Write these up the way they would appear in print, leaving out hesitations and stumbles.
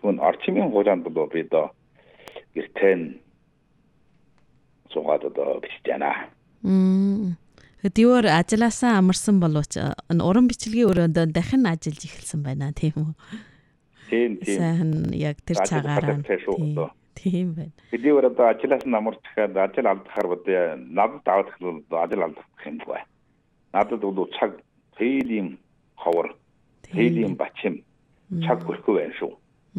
тэгвэл орчмын хугацаанд бол би одоо гэртэн суугаад одоо бичиж байна. Хэдийгээр ажилласаа амарсан боловч уран бичлэгийн өрөөндөө дахин ажиллаж эхэлсэн байна тийм үү? Тийм. Сайн яг тэр цагаараа. Тийм байна. Хэдийгээр одоо ажиллаас нь амарч дахиад ажил алдахаар бодё. Надад авах хэлбэл ажил алдах юм байна. Надад бол цаг хэлийн ховор, хэлийн бачим цаг хүрхгүй байх шүү.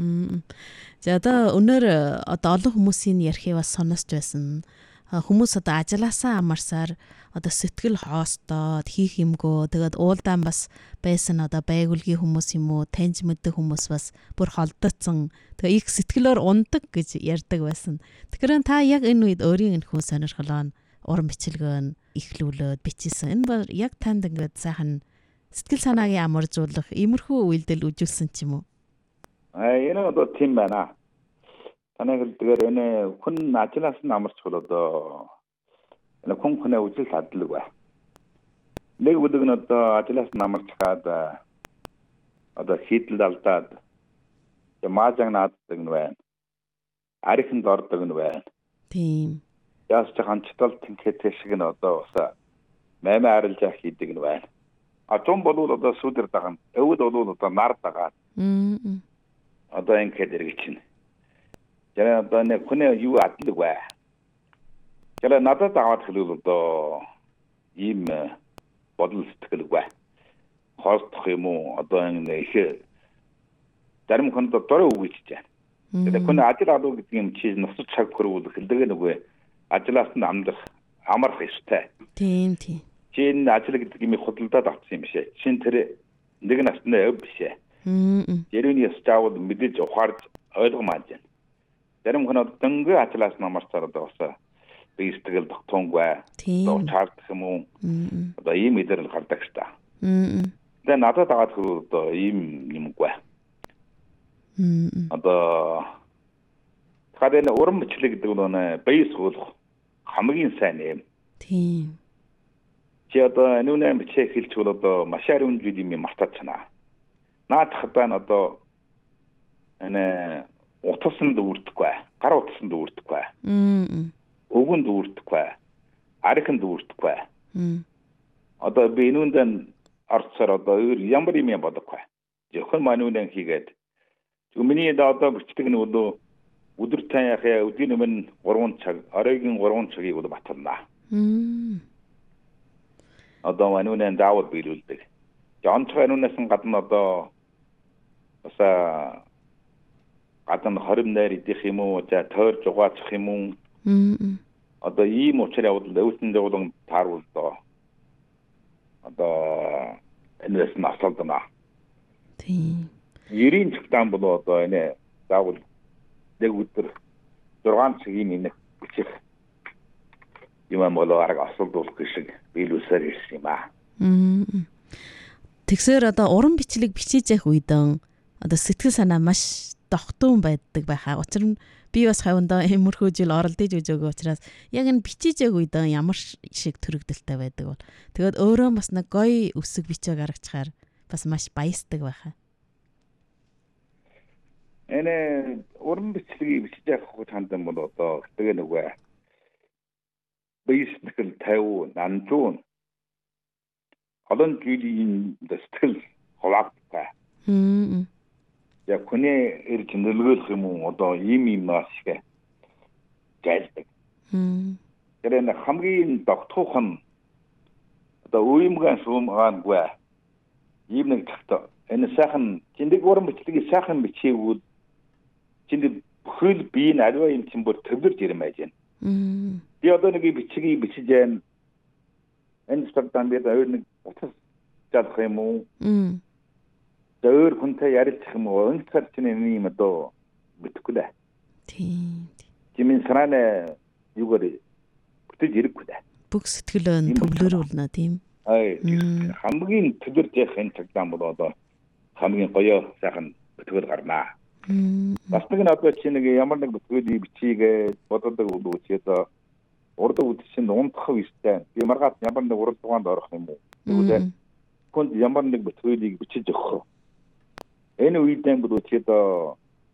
За одоо өнөр одоо олон хүмүүсийн ярихыг бас сонсож байсан. Хүмүүс одоо ажилласаа амарсаар одоо сэтгэл хоостоод хийх юмгөө тэгээд уулдаан бас байсан одоо байгуулгийн хүмүүс юм уу таньж мэддэг хүмүүс бас бүр холдсон. Тэгээ их сэтгэлээр ундаг гэж ярьдаг байсан. Тэгэхээр та яг энэ үед өөрийн энэ хүн сонирхлоо уран бичлэгөө ихлүүлээд бичсэн. Энэ бол яг танд ингээд сайхан сэтгэл санаагийн амаржуулах иймэрхүү үйлдэл үзүүлсэн ч юм уу? Энэ одоо тийм байна. Танай хэлдгээр энэ хүн ажиллаас нь амарч бол одоо энэ хүн үжил хадлаг бай. Нэг өдөг нь одоо ажиллаас нь амарч хаад одоо хийдэл алдаад маажаг нааддаг нь байна. Ариханд ордог нь байна. Тийм. Яас ч ханчтал тэнхэтэ шиг нь одоо ус маймаа арилж хийдэг нь байна. Том болвол одоо сүдэр даган, өвд болвол одоо нар дагаад. Одоо ингээд иргэж чинь. Жаа одоо нэг хүн юу адлаг бай. Жаа надад аваад хэлвэл одоо ийм бодол сэтгэл бай. Хоолдох юм уу одоо энэ их зарим хүн дөрөв үгүйж байна. Тэгээд хүн ажил алуу гэдэг юм чи нусч цаг хөрвөл хэлдэг нүгэ ажиллаас нь амарх ёстой. Тийм. Чи энэ ажил гэдэг юм худалдаад авсан юм бишээ. Чин тэр нэг насны өв бишээ. Jeruni ястаавал мэдээж ухаарж ойлгомааж байна. Зарим хүн дөнгө ажиллаас намарцаар одоо бас би сэтгэл тогтоонгүй. Одоо чаардах юм уу? Одоо ийм мэдэрэл гардаг ш та. Тэгээ надад аваад хөрөө одоо ийм юмгүй. Одоо хадэн уран бичлэг гэдэг нь бие суулгах хамгийн сайн юм. Тийм. Чи одоо нүнэ бичээ хэлж бол одоо маш ариун зүйл юм мартаачна. Наадах байна одоо энэ утасанд үрдэхгүй, гар утасанд үрдэхгүй. Өгөнд үрдэхгүй, архинд үрдэхгүй. Одоо би энүүндэн орцоор одоо ямар юм бодохгүй. Зөвхөн манүүнэн хийгээд. Миний одоо бичдэг нь өдөр таяхаа өдгийн өмнө 3 цаг, оройн 3 цагийг бол баталнаа. Одоо манүүнэн даавал биелүүлдэг. Жонцгой энүүнээс гадна одоо баса гадна хорим найр идэх юм уу, за тойр жугаачих юм уу. Одоо ийм учраас өвсөндөө болон тааруул доо. Одоо энэс нь асуулдана. Тийм. 90 цагтаан бол одоо энэ заавал нэг өдөр 6 цагийн минут бичих юм болоо арга асуулдуулах шиг биелүүлсээр ирсэн юм аа. Тэгсээр одоо уран бичлэг бичиж явах үедэн одоо сэтгэл санаа маш тогтун байдаг байхаа. Учир нь би бас хавьндаа эмэрхүү жил оролдож өгөөг учраас яг энэ бичиж явах үедэн ямар шиг төрөгдөлтэй байдаг бол. Тэгээд өөрөө бас нэг гоё өсөг бичиг гаргачихаар бас маш баясдаг байхаа. Энэ уран бичлэгийг бичиж явах хандан бол одоо тэгээ нөгөө бие сэтгэл 50 нанжуун олон зүйлийн сэтгэл хаваагддаг. Яг хүний ирж нөлөөлөх юм уу одоо ийм шиг гайлдаг. Тэр энэ хамгийн тогтхох нь одоо уймган сумгаангүй ийм нэг цагт энэ сайхан зиндэг уран бичлэгийг сайхан бичээгүй зиндэг бүхэл бие нь аливаа юм чинь бүр төвлөрж ирмэж байна. Би одоо нэг бичгийг бичиж байна. Энэ цагтаа би өөр нэг утас чадах юм уу? Өөр хүнтэй ярилцах юм уу? Энэ цаг чинь юм одоо битгэхгүй дээ. Тийм. Жимийн сарана юугаар бүтэж ирэхгүй дээ. Бүх сэтгэлөө төвлөрүүлнэ тийм. Хамгийн төвлөрж явах энэ цагтаа бол одоо хамгийн гоё сайхан бүтгэл гарнаа. Бас нэг нь одоо чи нэг ямар нэг бүтгэл бичигээ боддог үгүй одоо урд үдшин унтах үстэй. Би маргаад ямар нэг урд тугаанд орох юм уу? Тэгвэл хүнд ямар нэг бүтгэлийг бичиж өгөх. Энэ үедээ бол чи одоо